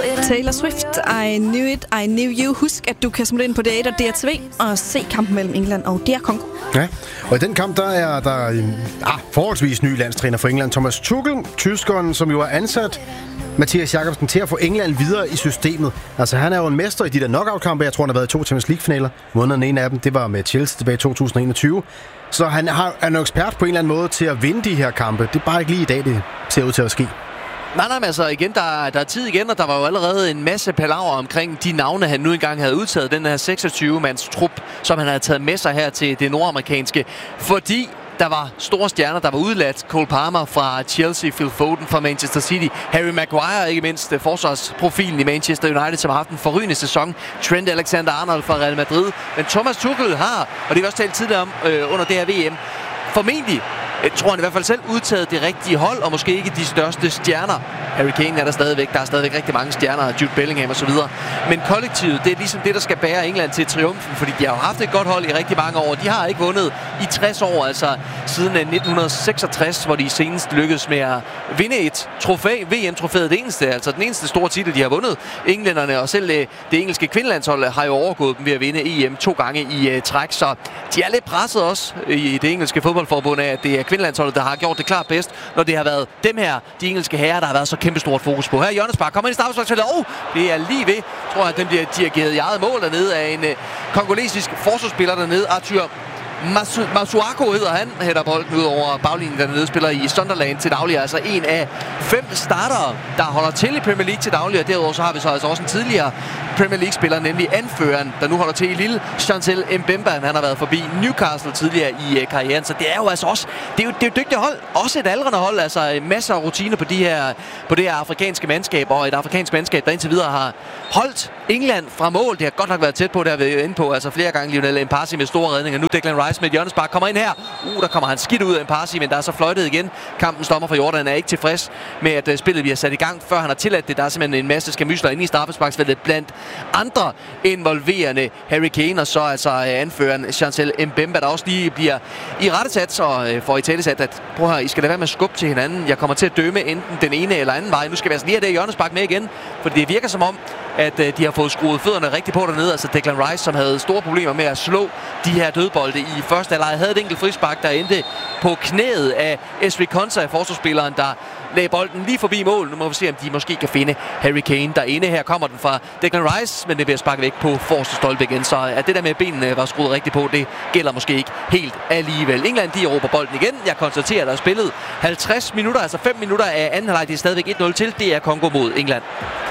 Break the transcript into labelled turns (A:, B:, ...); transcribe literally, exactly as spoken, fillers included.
A: Taylor Swift, I Knew It, I Knew You. Husk, at du kan smutte ind på D et og D R T V og se kampen mellem England og D R Congo.
B: Ja, og i den kamp, der er der en ah, forholdsvis ny landstræner for England, Thomas Tuchel, tyskeren, som jo er ansat Mathias Jakobsen til at få England videre i systemet. Altså, han er jo en mester i de der knockout-kampe. Jeg tror, han har været i to Champions League-finaler. Vundet den ene af dem, det var med Chelsea tilbage i to tusind og enogtyve. Så han har, er en ekspert på en eller anden måde til at vinde de her kampe. Det er bare ikke lige i dag, det ser ud til at ske.
C: Nej, nej, men altså igen, der, der er tid igen, og der var jo allerede en masse palaver omkring de navne, han nu engang havde udtaget. Den her seksogtyve-mands trup, som han havde taget med sig her til det nordamerikanske. Fordi der var store stjerner, der var udladt. Cole Palmer fra Chelsea, Phil Foden fra Manchester City, Harry Maguire, ikke mindst forsvarsprofilen i Manchester United, som har haft en forrygende sæson, Trent Alexander-Arnold fra Real Madrid. Men Thomas Tuchel har, og det har vi også talt tidligere om øh, under det her V M, formentlig, jeg tror han i hvert fald selv, udtaget det rigtige hold, og måske ikke de største stjerner. Harry Kane er der stadigvæk, der er stadigvæk rigtig mange stjerner, Jude Bellingham og så videre. Men kollektivet, det er ligesom det, der skal bære England til triumfen, fordi de har jo haft et godt hold i rigtig mange år. De har ikke vundet i tres år, altså siden nitten seksogtres, hvor de senest lykkedes med at vinde et trofæ, V M-trofæet, det eneste, altså den eneste store titel, de har vundet. Englænderne og selv det, det engelske kvindelandshold har jo overgået dem ved at vinde E M to gange i uh, træk, så de er lidt presset også i det engelske fodboldforbund af, at det er kvindelandsholdet, der har gjort det klart bedst, når det har været dem her, de engelske herrer, der har været så kæmpestort fokus på. Her er Hjørnespark, kommer ind i straffesparksfeltet, og det er lige ved, tror jeg, at den bliver dirigeret i eget mål dernede af en uh, kongolesisk forsvarsspiller dernede, Arthur Masu- Masuako hedder han, hætter bolden ud over baglinjen dernede, spiller i Sunderland til daglig, altså en af fem startere, der holder til i Premier League til daglig, og derudover så har vi så altså også en tidligere Premier League-spiller, nemlig anføreren, der nu holder til i Lille, Chancel Mbemba. Han har været forbi Newcastle tidligere i uh, karrieren, så det er jo altså også, det er jo, det er jo et dygtigt hold, også et aldrende hold, altså masser af rutine på, de her, på det her afrikanske mandskab, og et afrikansk mandskab, der indtil videre har holdt England fra mål. Det har godt nok været tæt på, der har vi inde på, altså flere gange Lionel Mpasi med store redninger. Nu Declan Rice med et hjørnespark kommer ind her. Uh, der kommer han skidt ud af Mpasi, men der er så fløjtet igen. Kampens dommer fra Jordan er ikke tilfreds med, at uh, spillet bliver sat i gang, før han har tilladt det. Der er simpelthen en masse skamysler inde i straffesparksfeltet blandt andre involverende Harry Kane, og så altså uh, anføreren Chancel Mbemba, der også lige bliver i rettesat og uh, får i talesat, at prøv her, I skal da være med at skubbe til hinanden. Jeg kommer til at dømme enten den ene eller anden vej. Nu skal vi altså lige have det hjørnespark med igen, for det virker som om, at uh, de har fået skruet fødderne rigtig på dernede. Altså Declan Rice, som havde store problemer med at slå de her dødbolde i første halvleg, havde et enkelt frispark, der endte på knæet af Ezri Konsa, forsvarsspilleren, der lagde bolden lige forbi mål. Nu må vi se, om de måske kan finde Harry Kane derinde. Her kommer den fra Declan Rice, men det bliver sparket væk på forreste stolpe igen. Så at det der med, at benene var skruet rigtigt på, det gælder måske ikke helt alligevel. England, de erobrer bolden igen. Jeg konstaterer, at der er spillet halvtreds minutter, altså fem minutter af anden halvleg. Det er stadigvæk et nul til. Det er Congo mod England.